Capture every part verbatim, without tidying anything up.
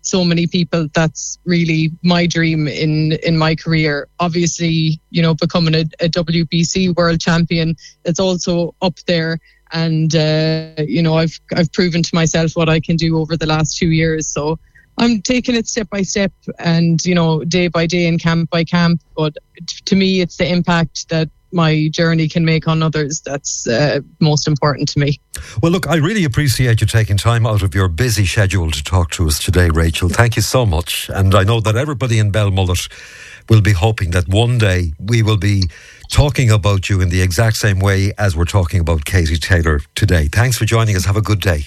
so many people. That's really my dream in, in my career. Obviously, you know, becoming a, a W B C world champion, it's also up there. And, uh, you know, I've I've proven to myself what I can do over the last two years. So I'm taking it step by step and, you know, day by day and camp by camp. But to me, it's the impact that my journey can make on others that's uh, most important to me. Well, look, I really appreciate you taking time out of your busy schedule to talk to us today, Rachel. Thank you so much. And I know that everybody in Belmullet will be hoping that one day we will be talking about you in the exact same way as we're talking about Katie Taylor today. Thanks for joining us. Have a good day.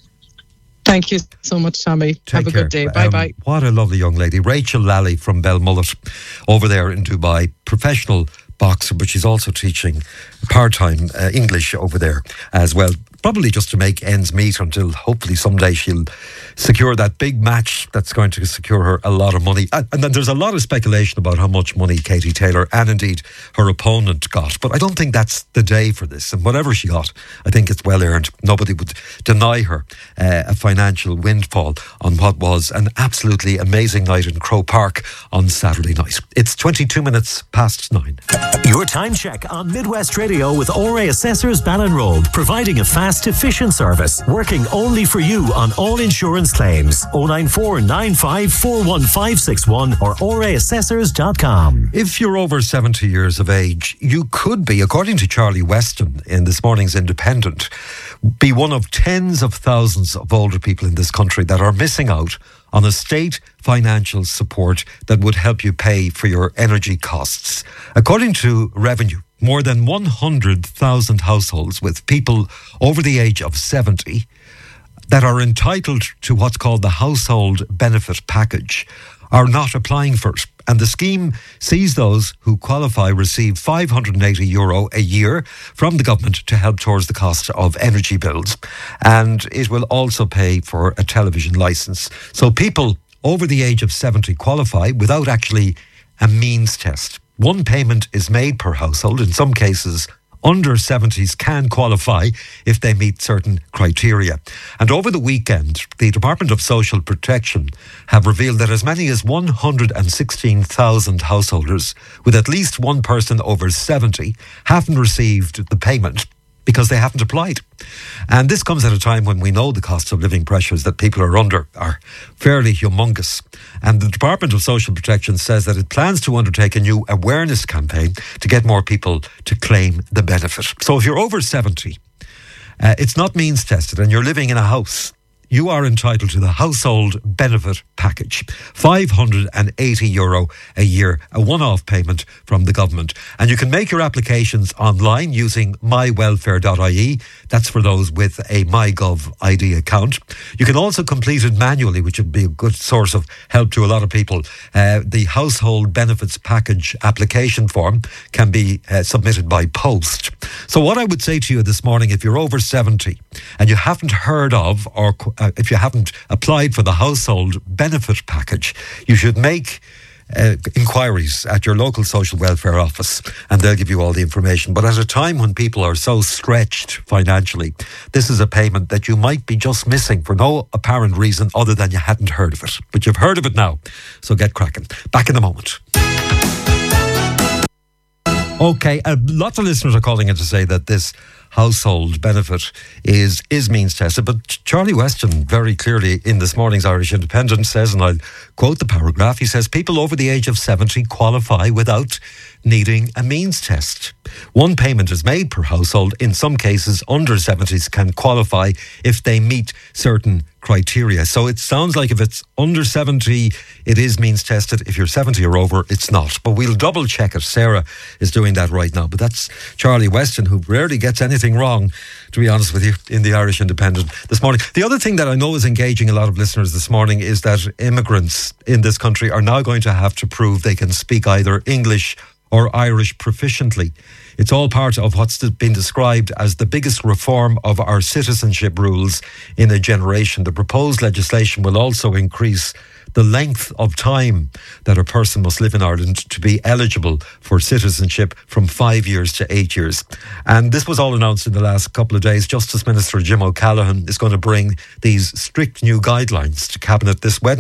Thank you so much, Tommy. Take Have a care. good day. Bye-bye. Um, what a lovely young lady. Rachel Lally from Belmullet over there in Dubai. Professional boxer, but she's also teaching part-time uh, English over there as well. Probably just to make ends meet until hopefully someday she'll secure that big match that's going to secure her a lot of money. And, and then there's a lot of speculation about how much money Katie Taylor and indeed her opponent got. But I don't think that's the day for this. And whatever she got, I think it's well earned. Nobody would deny her uh, a financial windfall on what was an absolutely amazing night in Croke Park on Saturday night. It's twenty-two minutes past nine. Your time check on Midwest Radio with O R A Assessors Ballinroad, providing a fast, efficient service, working only for you on all insurance claims. oh nine four nine five four one five six one or O R A assessors dot com. If you're over seventy years of age, you could be, according to Charlie Weston in this morning's Independent, be one of tens of thousands of older people in this country that are missing out on a state financial support that would help you pay for your energy costs. According to Revenue, more than one hundred thousand households with people over the age of seventy that are entitled to what's called the Household Benefit Package are not applying for it. And the scheme sees those who qualify receive five hundred eighty euro a year from the government to help towards the cost of energy bills. And it will also pay for a television licence. So people over the age of seventy qualify without actually a means test. One payment is made per household. In some cases, under seventies can qualify if they meet certain criteria. And over the weekend, the Department of Social Protection have revealed that as many as one hundred sixteen thousand householders with at least one person over seventy haven't received the payment because they haven't applied. And this comes at a time when we know the cost of living pressures that people are under are fairly humongous. And the Department of Social Protection says that it plans to undertake a new awareness campaign to get more people to claim the benefit. So if you're over seventy, uh, it's not means tested and you're living in a house, you are entitled to the Household Benefit Package. five hundred eighty euro a year, a one-off payment from the government. And you can make your applications online using my welfare dot I E. That's for those with a MyGov I D account. You can also complete it manually, which would be a good source of help to a lot of people. Uh, the Household Benefits Package application form can be uh, submitted by post. So what I would say to you this morning, if you're over seventy and you haven't heard of or Uh, if you haven't applied for the Household Benefit Package, you should make uh, inquiries at your local social welfare office and they'll give you all the information. But at a time when people are so stretched financially, this is a payment that you might be just missing for no apparent reason other than you hadn't heard of it. But you've heard of it now, so get cracking. Back in a moment. Okay, uh, lots of listeners are calling in to say that this household benefit is is means tested, but Charlie Weston very clearly in this morning's Irish Independent says, and I'll quote the paragraph, he says people over the age of seventy qualify without needing a means test. One payment is made per household. In some cases, under seventies can qualify if they meet certain criteria. So it sounds like if it's under seventy, it is means tested. If you're seventy or over, it's not. But we'll double check it. Sarah is doing that right now. But that's Charlie Weston, who rarely gets anything wrong, to be honest with you, in the Irish Independent this morning. The other thing that I know is engaging a lot of listeners this morning is that immigrants in this country are now going to have to prove they can speak either English or Irish proficiently. It's all part of what's been described as the biggest reform of our citizenship rules in a generation. The proposed legislation will also increase the length of time that a person must live in Ireland to be eligible for citizenship from five years to eight years. And this was all announced in the last couple of days. Justice Minister Jim O'Callaghan is going to bring these strict new guidelines to Cabinet this Wednesday.